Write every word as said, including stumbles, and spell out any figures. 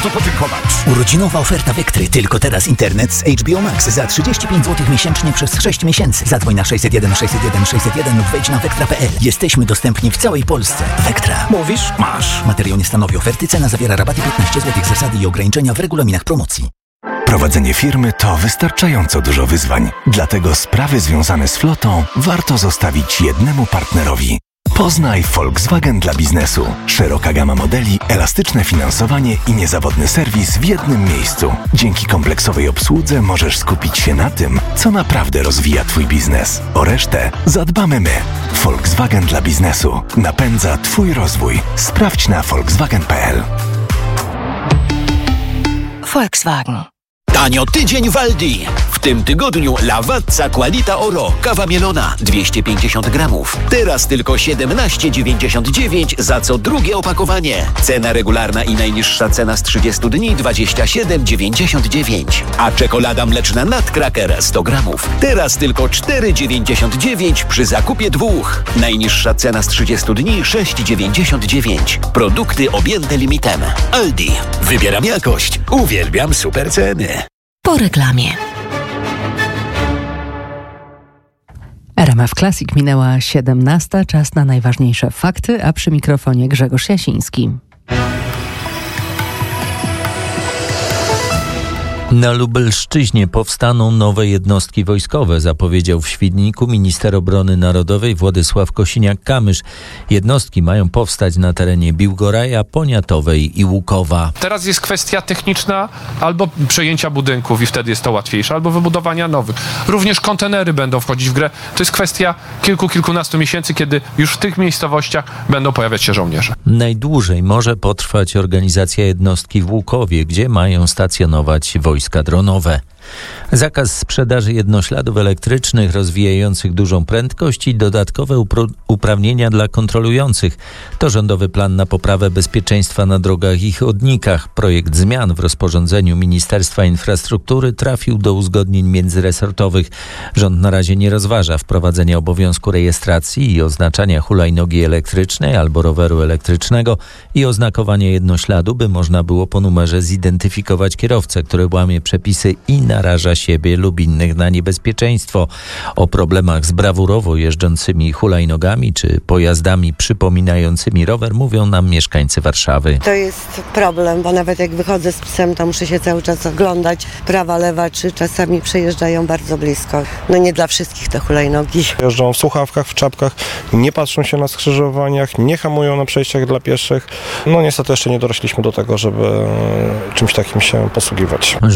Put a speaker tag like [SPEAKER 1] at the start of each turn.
[SPEAKER 1] co podziękować.
[SPEAKER 2] Urodzinowa oferta Vectry. Tylko teraz internet z H B O Max za trzydzieści pięć złotych miesięcznie przez sześć miesięcy. Zadzwoń na sześćset jeden sześćset jeden sześćset jeden lub wejdź na vectra kropka p l. Jesteśmy dostępni w całej Polsce. Vectra.
[SPEAKER 1] Mówisz? Masz.
[SPEAKER 2] Materiał nie stanowi oferty. Cena zawiera rabaty piętnaście złotych. Zasady i ograniczenia w regulaminach promocji.
[SPEAKER 3] Prowadzenie firmy to wystarczająco dużo wyzwań. Dlatego sprawy związane z flotą warto zostawić jednemu partnerowi. Poznaj Volkswagen dla biznesu. Szeroka gama modeli, elastyczne finansowanie i niezawodny serwis w jednym miejscu. Dzięki kompleksowej obsłudze możesz skupić się na tym, co naprawdę rozwija Twój biznes. O resztę zadbamy my. Volkswagen dla biznesu. Napędza Twój rozwój. Sprawdź na volkswagen kropka p l.
[SPEAKER 4] Volkswagen.
[SPEAKER 5] Tanio tydzień w Aldi. W tym tygodniu Lavazza Qualita Oro. Kawa mielona dwieście pięćdziesiąt gramów. Teraz tylko siedemnaście dziewięćdziesiąt dziewięć za co drugie opakowanie. Cena regularna i najniższa cena z trzydziestu dni dwadzieścia siedem dziewięćdziesiąt dziewięć. A czekolada mleczna Nutcracker sto gramów. Teraz tylko cztery dziewięćdziesiąt dziewięć przy zakupie dwóch. Najniższa cena z trzydziestu dni sześć dziewięćdziesiąt dziewięć. Produkty objęte limitem. Aldi. Wybieram jakość. Uwielbiam super ceny.
[SPEAKER 4] Po reklamie.
[SPEAKER 6] R M F Classic minęła siedemnasta. Czas na najważniejsze fakty, a przy mikrofonie Grzegorz Jasiński.
[SPEAKER 7] Na Lubelszczyźnie powstaną nowe jednostki wojskowe, zapowiedział w Świdniku minister obrony narodowej Władysław Kosiniak-Kamysz. Jednostki mają powstać na terenie Biłgoraja, Poniatowej i Łukowa.
[SPEAKER 8] Teraz jest kwestia techniczna albo przejęcia budynków i wtedy jest to łatwiejsze, albo wybudowania nowych. Również kontenery będą wchodzić w grę. To jest kwestia kilku, kilkunastu miesięcy, kiedy już w tych miejscowościach będą pojawiać się żołnierze.
[SPEAKER 7] Najdłużej może potrwać organizacja jednostki w Łukowie, gdzie mają stacjonować wojska dronowe. Zakaz sprzedaży jednośladów elektrycznych rozwijających dużą prędkość i dodatkowe upro- uprawnienia dla kontrolujących. To rządowy plan na poprawę bezpieczeństwa na drogach i chodnikach. Projekt zmian w rozporządzeniu Ministerstwa Infrastruktury trafił do uzgodnień międzyresortowych. Rząd na razie nie rozważa wprowadzenia obowiązku rejestracji i oznaczania hulajnogi elektrycznej albo roweru elektrycznego i oznakowania jednośladu, by można było po numerze zidentyfikować kierowcę, który łamie przepisy i naraża siebie lub innych na niebezpieczeństwo. O problemach z brawurowo jeżdżącymi hulajnogami czy pojazdami przypominającymi rower mówią nam mieszkańcy Warszawy.
[SPEAKER 9] To jest problem, bo nawet jak wychodzę z psem, to muszę się cały czas oglądać prawa, lewa, czy czasami przejeżdżają bardzo blisko. No nie dla wszystkich te hulajnogi.
[SPEAKER 10] Jeżdżą w słuchawkach, w czapkach, nie patrzą się na skrzyżowaniach, nie hamują na przejściach dla pieszych. No niestety jeszcze nie dorośliśmy do tego, żeby czymś takim się posługiwać.